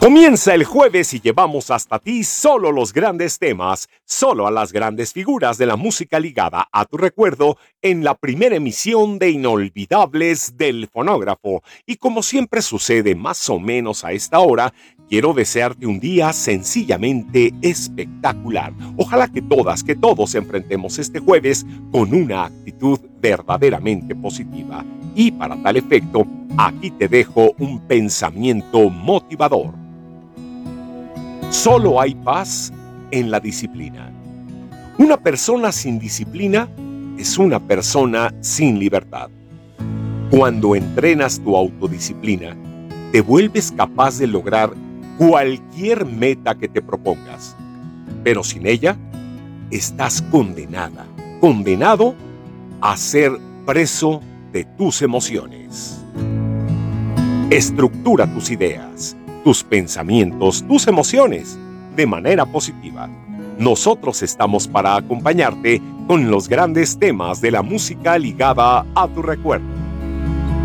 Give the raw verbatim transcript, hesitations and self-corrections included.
Comienza el jueves y llevamos hasta ti solo los grandes temas, solo a las grandes figuras de la música ligada a tu recuerdo en la primera emisión de Inolvidables del Fonógrafo. Y como siempre sucede más o menos a esta hora, quiero desearte un día sencillamente espectacular. Ojalá que todas, que todos enfrentemos este jueves con una actitud verdaderamente positiva. Y para tal efecto, aquí te dejo un pensamiento motivador. Solo hay paz en la disciplina. Una persona sin disciplina es una persona sin libertad. Cuando entrenas tu autodisciplina, te vuelves capaz de lograr cualquier meta que te propongas. Pero sin ella, estás condenada, condenado a ser preso de tus emociones. Estructura tus ideas, tus pensamientos, tus emociones de manera positiva. Nosotros estamos para acompañarte con los grandes temas de la música ligada a tu recuerdo.